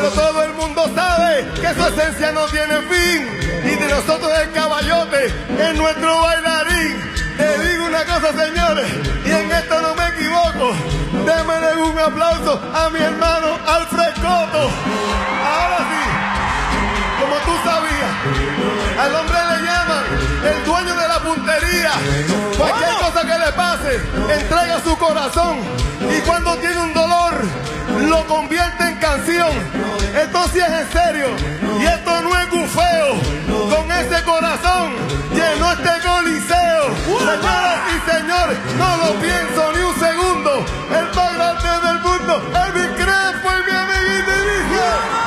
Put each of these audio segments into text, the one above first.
Todo el mundo sabe que su esencia no tiene fin y de nosotros el caballote es nuestro bailarín. Te digo una cosa, señores, y en esto no me equivoco. Démenle un aplauso a mi hermano Alfred Coto. Ahora sí, como tú sabías, al hombre le llaman el dueño de la puntería. Cualquier cosa que le pase, entrega su corazón y cuando tiene un dolor, lo convierte en canción. Esto sí es en serio y esto no es gufeo. Con ese corazón llenó este coliseo. Señoras y señores, no lo pienso ni un segundo. El más grande del mundo, Elvis Crespo y mi amiguito Inicio.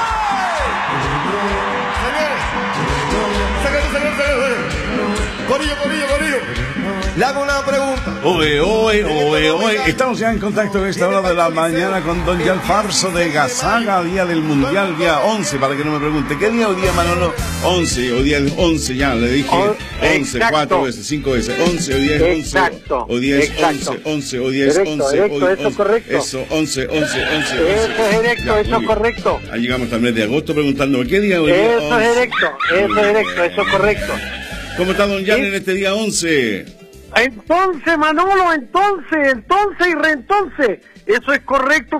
Señores, Corillo. Le hago una pregunta. Oye. Estamos ya en contacto en esta hora de la mañana con don Yalfarzo de Gazaga, día del Mundial, día 11, para que no me pregunte. ¿Qué día hoy día, Manolo? 11, hoy día es 11 ya, le dije 11, 4 veces, 5 veces, 11, hoy día es 11. Exacto. Hoy día es 11, hoy día es 11. Directo, eso es correcto. Eso, 11. Eso es directo, eso es correcto. Ahí llegamos hasta el mes de agosto preguntándome, ¿qué día hoy día? Eso es directo, eso es correcto. ¿Cómo está don Jan en este día 11? Entonces, Manolo, entonces y reentonces. Eso es correcto.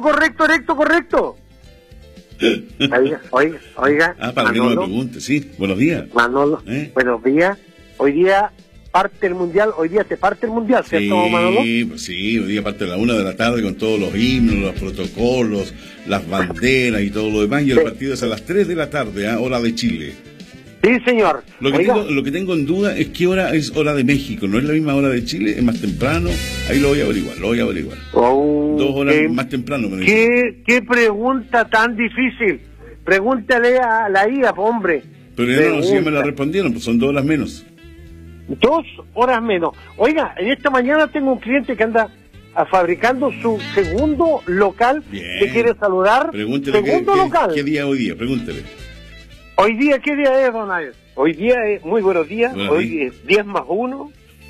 Oiga. Para que no me pregunte, sí. Buenos días. Manolo, buenos días. Hoy día parte el Mundial, se parte el Mundial, ¿cierto, Manolo? Sí, hoy día parte a la 1 de la tarde con todos los himnos, los protocolos, las banderas y todo lo demás. Y el partido es a las 3 de la tarde, hora de Chile. Sí, señor. Lo que tengo en duda es qué hora es hora de México. ¿No es la misma hora de Chile? ¿Es más temprano? Ahí lo voy a averiguar. 2 horas más temprano. ¿Qué pregunta tan difícil? Pregúntale a la IA, hombre. Pero ya me la respondieron, pues son 2 horas menos. 2 horas menos. Oiga, en esta mañana tengo un cliente que anda fabricando su segundo local. Bien. Que quiere saludar. Pregúntele local. ¿Qué día hoy día? Pregúntele. Hoy día, ¿qué día es, Donald? Hoy día es, muy buenos días, hoy es 10 más 1.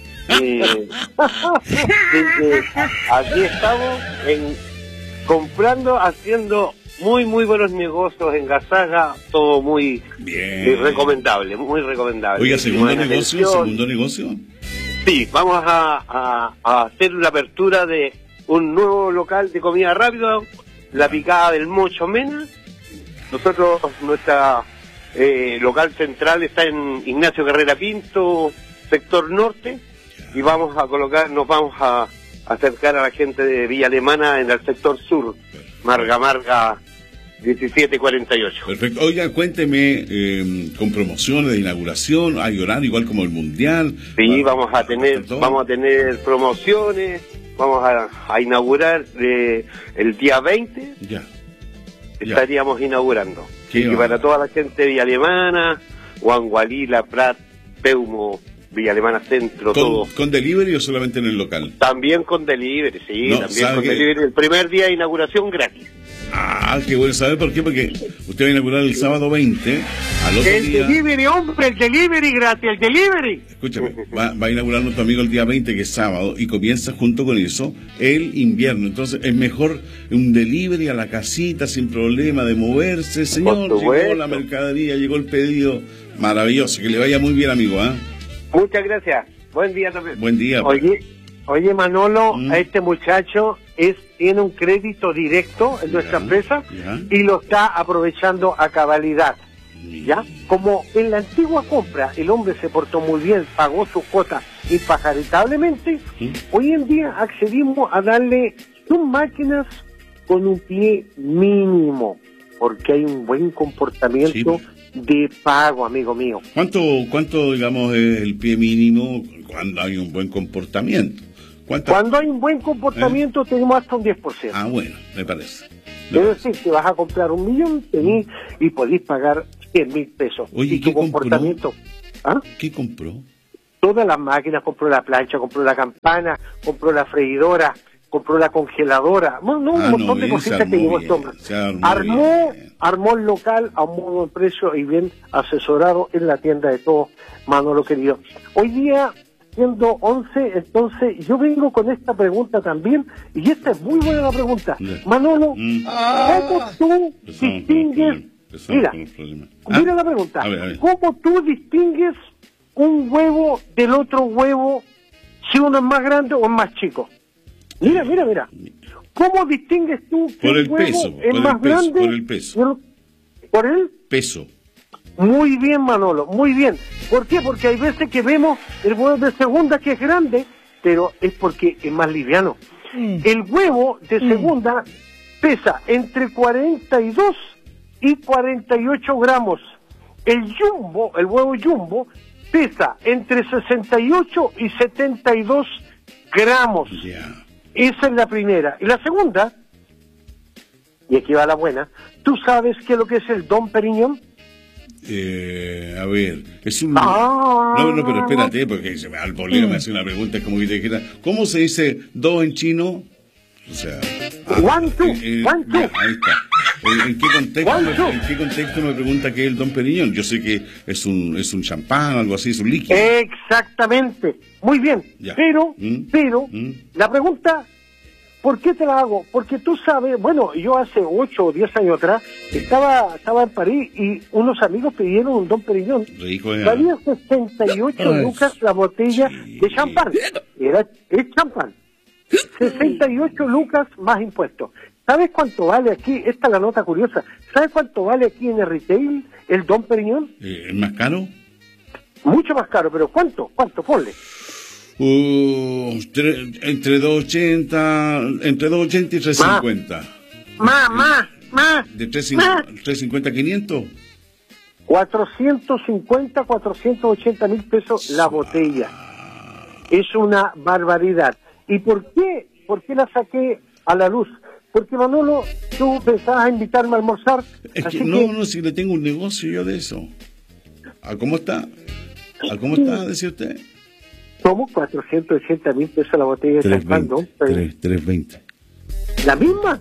Aquí estamos comprando, haciendo muy buenos negocios en Gazaga, todo muy recomendable, muy recomendable. Oiga, ¿segundo negocio? Sí, vamos a hacer la apertura de un nuevo local de comida rápida, la picada del Mocho Mena. Nosotros, nuestra local central está en Ignacio Carrera Pinto, sector norte, y nos vamos a acercar a la gente de Villa Alemana en el sector sur, Marga 1748. Perfecto. Oiga, cuénteme, con promociones de inauguración, hay horario igual como el Mundial. Sí, vamos a tener promociones, vamos a inaugurar el día 20. Ya. Estaríamos inaugurando. Y para toda la gente de Villa Alemana, Huangualí, La Prat, Peumo, Villa Alemana Centro, todo. ¿Con delivery o solamente en el local? También con delivery, delivery. El primer día de inauguración gratis. Ah, qué bueno. ¿Sabe por qué? Porque usted va a inaugurar el sábado 20, al otro día... Delivery, hombre, el delivery gratis, el delivery. Escúchame, va a inaugurar nuestro amigo el día 20, que es sábado, y comienza junto con eso el invierno. Entonces es mejor un delivery a la casita sin problema de moverse. Señor, llegó la mercadería, llegó el pedido. Maravilloso, que le vaya muy bien, amigo. Muchas gracias. Buen día también. Buen día. Oye, Manolo, a este muchacho tiene un crédito directo en nuestra empresa y lo está aprovechando a cabalidad. ¿Ya? Como en la antigua compra el hombre se portó muy bien, pagó su cuota impagaritablemente, hoy en día accedimos a darle sus máquinas con un pie mínimo, porque hay un buen comportamiento de pago, amigo mío. ¿Cuánto, digamos, es el pie mínimo cuando hay un buen comportamiento? Cuando hay un buen comportamiento tenemos hasta un 10%. Ah, bueno, me parece. Es decir, si vas a comprar 1 millón, tenés y podés pagar 100.000 pesos. Oye, y tu comportamiento. ¿Qué compró? Todas las máquinas, compró la plancha, compró la campana, compró la freidora, compró la congeladora, un montón de cositas que llevó este hombre. Armó el local a un muy buen precio y bien asesorado en la tienda de todos, Manolo querido. Hoy día siendo 11, entonces yo vengo con esta pregunta también, y esta es muy buena la pregunta. Manolo, ¿cómo tú distingues? Mira la pregunta. A ver. ¿Cómo tú distingues un huevo del otro huevo si uno es más grande o es más chico? Mira. ¿Cómo distingues tú que por el huevo peso, es más grande? Por el peso. ¿Por el peso? Muy bien, Manolo, muy bien. ¿Por qué? Porque hay veces que vemos el huevo de segunda que es grande, pero es porque es más liviano. El huevo de segunda pesa entre 42 y 48 gramos. El huevo jumbo, pesa entre 68 y 72 gramos. Yeah. Esa es la primera. Y la segunda, y aquí va la buena, ¿tú sabes qué es lo que es el Dom Perignon? A ver, es un... No, pero espérate, porque al bolero me hace una pregunta, es como que te dijera, ¿cómo se dice dos en chino? O sea... One, two. Ahí está. ¿En qué contexto me pregunta qué es el Dom Perignon? Yo sé que es un champán, algo así, es un líquido. Exactamente, muy bien. Ya. Pero, la pregunta, ¿por qué te la hago? Porque tú sabes, bueno, yo hace 8 o 10 años atrás estaba en París y unos amigos pidieron un Dom Perignon. Valía 68 lucas la botella de champán. Es champán. 68 lucas más impuestos. ¿Sabes cuánto vale aquí? Esta es la nota curiosa. ¿Sabes cuánto vale aquí en el retail el Dom Perignon? ¿Es más caro? Mucho más caro, pero ¿cuánto? Ponle. Entre 2.80 y 3.50. Más. ¿De 3.50 a 500? 450, 480 mil pesos la botella. Es una barbaridad. ¿Y por qué la saqué a la luz? Porque, Manolo, tú pensabas invitarme a almorzar. Es que no, si le tengo un negocio yo de eso. ¿A cómo está? Decía usted? ¿Cómo? 480 mil pesos la botella de champán, ¿no? 320. ¿La misma?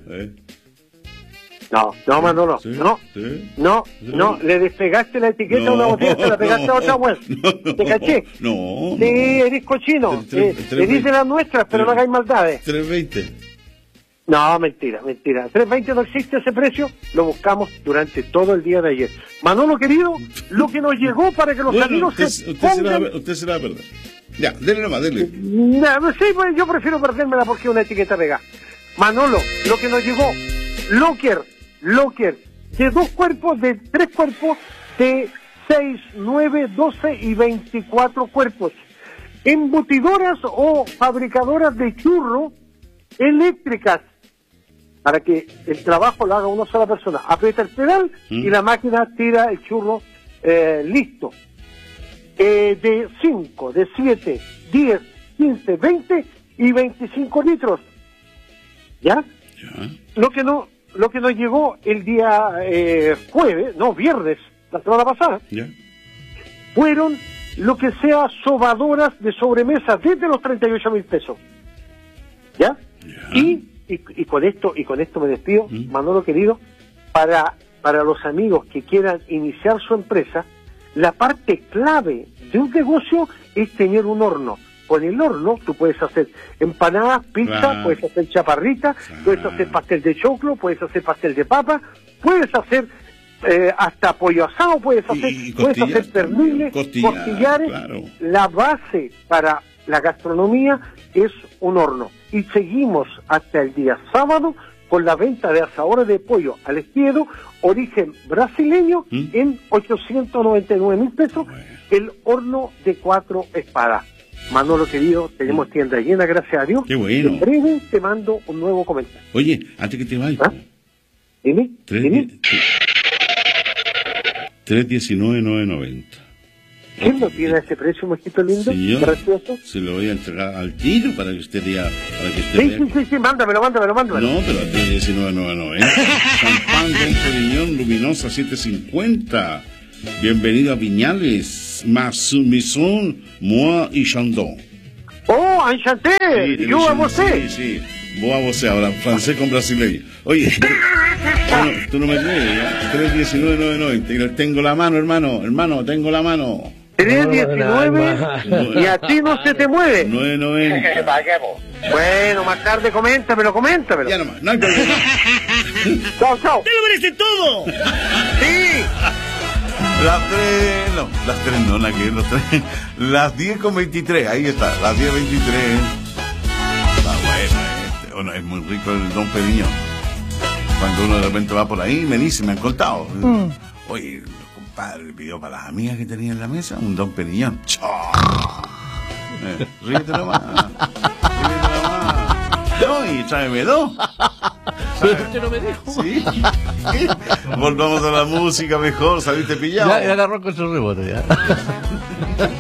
No, Manolo, ¿Sí? No, le despegaste la etiqueta a una botella, se la pegaste a otra web. ¿Te caché? No. Sí, eres cochino. Le dice las nuestras, pero no hagáis maldades. 320. No, mentira. 320 no existe ese precio, lo buscamos durante todo el día de ayer. Manolo, querido, lo que nos llegó para que los amigos usted se la va a perder. Ya, dele nomás, dele. Sí, pues yo prefiero perdérmela porque es una etiqueta pegada. Manolo, lo que nos llegó, Locker, de 3 cuerpos, de 6, 9, 12 y 24 cuerpos. Embutidoras o fabricadoras de churro eléctricas, para que el trabajo lo haga una sola persona. Aprieta el pedal y la máquina tira el churro listo. De 5, de 7, 10, 15, 20 y 25 litros. ¿Ya? Lo que nos llegó el día viernes, la semana pasada, fueron lo que sea sobadoras de sobremesa desde los 38 mil pesos. ¿Ya? Y con esto me despido, Manolo querido, para los amigos que quieran iniciar su empresa, la parte clave de un negocio es tener un horno. Con el horno tú puedes hacer empanadas, pizza, puedes hacer chaparrita, puedes hacer pastel de choclo, puedes hacer pastel de papa, puedes hacer hasta pollo asado, puedes hacer perniles, costillares. Claro. La base para la gastronomía es un horno. Y seguimos hasta el día sábado con la venta de asadores de pollo al espiedo, origen brasileño, en 899 mil pesos, el horno de 4 espadas. Manolo querido, tenemos tienda llena, gracias a Dios. Qué bueno. En breve te mando un nuevo comentario. Oye, antes que te vayas. Dime. 319,990. ¿Quién lo tiene a ese precio, mojito lindo? Señor, precioso. se lo voy a entregar al tiro para que usted diga. Sí, mándamelo. No, pero a 319,990. Champán Dom Perignon Luminosa 750. Bienvenido a Viñales. Maison, moi y Chandon. Oh, enchanté. Yo a vosé. Sí. Vos a vosé ahora, francés con brasileño. Oye, tú no me crees, ¿ya? 319,990. Y tengo la mano, hermano, tengo la mano. 319 y a ti no se te mueve. 990. Bueno, más tarde coméntamelo. Ya nomás, no hay problema. Chao. ¡Te lo mereces todo! Sí. Las 10:23, ahí está, las 10:23. Está bueno es muy rico el Don Periñón. Cuando uno de repente va por ahí, me han contado. Oye, compadre, pidió para las amigas que tenía en la mesa un Don Periñón. Ríete nomás. No, y tráeme dos. Pero usted no me dijo. Sí. Volvamos a la música mejor, saliste pillado. Ya agarró con su rebote ya.